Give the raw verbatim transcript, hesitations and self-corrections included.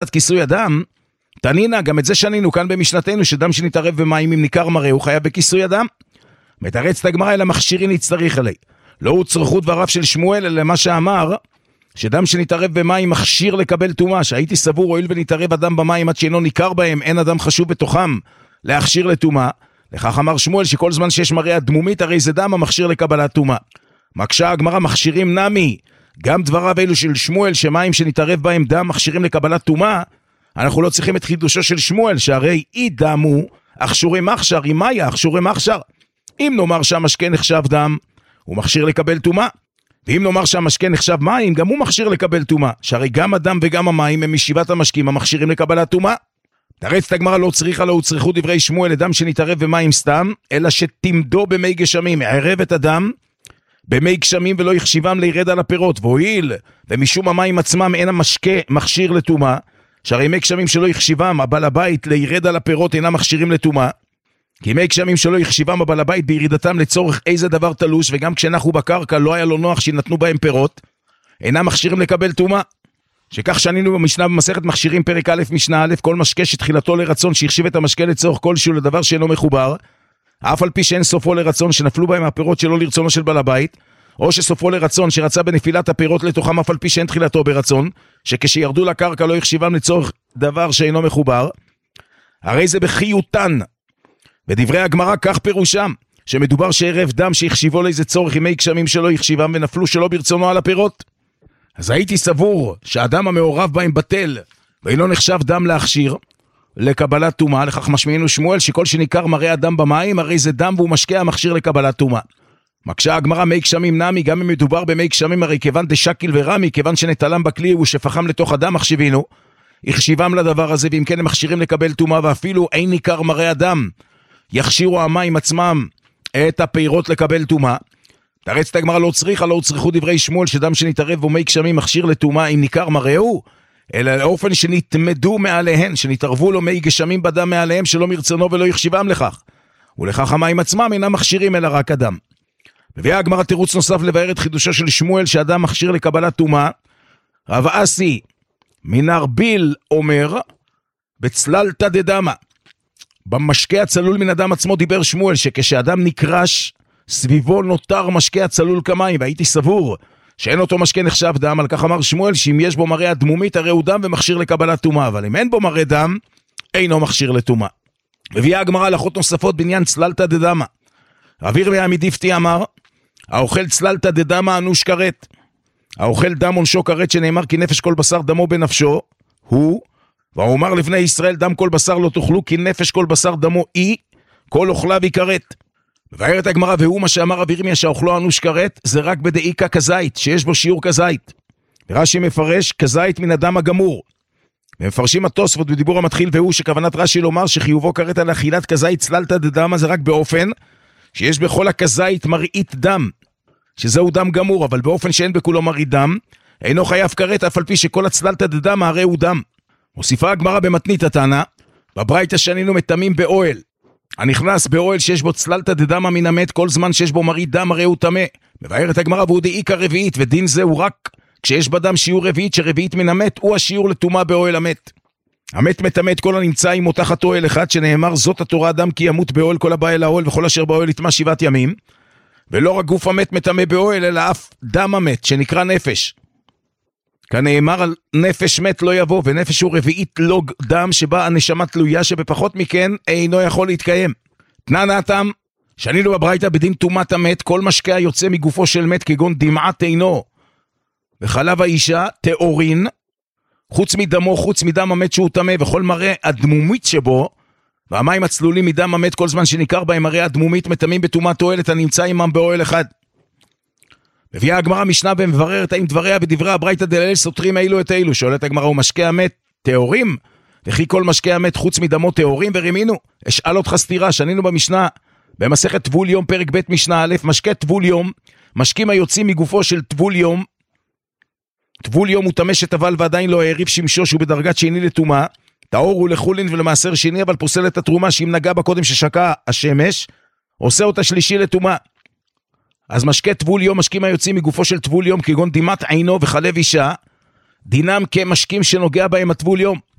מצוות כיסוי הדם, תנינה, גם את זה שנינו כאן במשנתנו, שדם שנתערב במים אם ניכר מראה, הוא חייב בכיסוי הדם. מתרץ את הגמרא, אלא מכשירין יצטריך עלי. לא הוא צרכו דבריו של שמואל, אלא מה שאמר, שדם שנתערב במים מכשיר לקבל טומאה, שהייתי סבור, הואיל ונתערב אדם במים עד שאינו ניכר בהם, אין אדם חשוב בתוכם להכשיר לטומאה. לכך אמר שמואל שכל זמן שיש מראה הדמומית, הרי זה דם המכשיר לקבלת טומאה. מקשה הגמרא, מכשירים נמי, גם דבריו אלו של שמואל, שמים שנתערב בהם דם מכשירים לקבלת טומאה, אנחנו לא צריכים את חידושו של שמואל, שהרי אי דם הוא אכשורי מחשר, אם היה אכשורי מחשר. אם נאמר שהמשקה נחשב דם, הוא מכשיר לקבל טומאה. ואם נאמר שהמשקה נחשב מים, גם הוא מכשיר לקבל טומאה. שהרי גם הדם וגם המים הם משיבת המשקים המכשירים לקבלת טומאה. תרץ את הגמרא, לא צריכה לא צריכו דברי שמואל לדם שנתערב במים סתם, אלא שתמדו במי גשמים, ערב את הדם במי גשמים ולא יחשיבם לירד על הפירות, והואיל ומשום המים עצמם אין המשקה מכשיר לטומאה, שהרי מי גשמים שלא יחשיבם הבעל הבית לירד על הפירות אינם מכשירים לטומאה, כי מי גשמים שלא יחשיבם הבעל הבית בירידתם לצורך איזה דבר תלוש, וגם כשנחנו בקרקע לא היה לו נוח שנתנו בהם פירות, אינם מכשירים לקבל טומאה. שכך שנינו במשנה במסכת מכשירים פרק א' משנה א', כל משקה שתחילתו לרצון שיחשיב את המשקה לצורך כלשהו לדבר שאינו מחובר, אף על פי שאין סופו לרצון שנפלו בהם הפירות שלא לרצונו של בעל הבית, או שסופו לרצון שרצה בנפילת הפירות לתוכם אף על פי שאין תחילתו ברצון, שכשירדו לקרקע לא יחשיבם לצורך דבר שאינו מחובר, הרי זה בחיותן. בדברי הגמרא כך פירושם, שמדובר שערב דם שיחשיבו לאיזה צורך ימי גשמים שלא יחשיבם ונפלו שלא ברצונו על הפירות. אז הייתי סבור שהאדם המעורב בהם בטל, ואינו נחשב דם להכשיר לקבלת טומאה, לכך משמיענו שמואל שכל שניכר מראה הדם במים, הרי זה דם והוא משקה המכשיר לקבלת טומאה. מקשה הגמרא, מי גשמים נמי, גם אם מדובר במי גשמים, הרי כיוון דשקיל ורמי, כיוון שנטלם בכלי הוא שפחם לתוך הדם מחשיבינו, יחשיבם לדבר הזה, ואם כן הם מכשירים לקבל טומאה, ואפילו אין ניכר מראה הדם, יכשירו המים עצמם את הפירות לקבל טומאה. תרץ את הגמרא, לא צריכה לא צריכו דברי שמואל שדם שנתערב ומי גשמים מכשיר לטומאה אם ניכר מראהו, אלא לאופן שנתמדו מעליהן, שנתערבו לו מי גשמים בדם מעליהם שלא מרצונו ולא יחשיבם לכך, ולכך המים עצמם אינם מכשירים אלא רק הדם. מביאה הגמרא תירוץ נוסף לבאר את חידושו של שמואל שאדם מכשיר לקבלת טומאה. רב אסי מן ארביל אומר בצללתא דדמא, במשקה הצלול מן הדם עצמו דיבר שמואל שכשאדם נקרש סביבו נותר משקה הצלול כמים, והייתי סבור שאין אותו משקה נחשב דם, על כך אמר שמואל שאם יש בו מראה הדמומית הרי הוא דם ומכשיר לקבלת טומאה, אבל אם אין בו מראה דם אינו מכשיר לטומאה. מביאה הגמרא הלכות נוספות בעניין צללתא דדמא. רב ירמיה מדיפתי אמר, האוכל צללתא דדמא אנוש כרת, האוכל דם עונשו כרת, שנאמר כי נפש כל בשר דמו בנפשו הוא, ואומר לבני ישראל דם כל בשר לא תאכלו כי נפש כל בשר דמו אי, כל אוכליו היא כרת. מבארת הגמרא, והוא מה שאמר רב ירמיה שהאוכלו אנוש כרת זה רק בדאיקה כזית, שיש בו שיעור כזית. ורש"י מפרש כזית מן הדם הגמור. ומפרשים התוספות בדיבור המתחיל, והוא שכוונת רש"י לומר שחיובו כרת על אכילת כזית צללתא דדמא זה רק באופן שיש בכל הכזית מראית דם, שזהו דם גמור, אבל באופן שאין בכולו מראית דם, אינו חייב כרת אף על פי שכל הצללתא דדמא הרי הוא דם. מוסיפה הגמרא במתנית התנא, בברייתא שנינו מטמאים באוהל, הנכנס באוהל שיש בו צללתא דדמא מן המת, כל זמן שיש בו מראית דם הרי הוא טמא. מבארת הגמרא, והוא דאיקה רביעית, ודין זה הוא רק כשיש בדם שיעור רביעית, שרביעית מן המת הוא השיעור לטומאה באוהל המת. המת מטמא את כל הנמצא עמו תחת אוהל אחד, שנאמר זאת התורה אדם כי ימות באוהל, כל הבא אל האוהל וכל אשר באוהל יטמא שבעת ימים. ולא רק גוף המת מטמא באוהל, אלא אף דם המת שנקרא נפש, כנאמר על נפש מת לא יבוא, ונפש הוא רביעית לוג דם שבה הנשמה תלויה, שבפחות מכן אינו יכול להתקיים. תנן הטעם, שנינו בברייתא בדין טומאת המת, כל משקה היוצא מגופו של מת כגון דמעת עינו וחלב האישה טהורין, חוץ מדמו, חוץ מדם המת שהוא טמא, וכל מראה הדמומית שבו, והמים הצלולים מדם המת כל זמן שניכר בהם מראה הדמומית מטמאים בטומאת אוהלת הנמצא עמם באוהל אחד. מביאה הגמרא משנה ומבררת האם דבריה ודברי הברייתא דלעיל סותרים אילו את אילו. שואלת הגמרא, הוא משקה המת טהורים? וכי כל משקה המת חוץ מדמו טהורים? ורימינו, אשאל אותך סתירה, שנינו במשנה במסכת טבול יום פרק ב' משנה א', משקה טבול יום, משקים היוצאים מגופו של טבול יום, טבול יום הוא טמא שטבל ועדיין לא העריב שמשו שהוא בדרגת שני לטומאה, טהור הוא לחולין ולמעשר שני, אבל פוסל את התרומה שאם נגע בה קודם ששקע השמש, עושה אותה שלישי לטומאה. אז משקה טבול יום, משקים היוצאים מגופו של טבול יום, כגון דמעת עינו וחלב אישה, דינם כמשקים שנוגע בהם הטבול יום.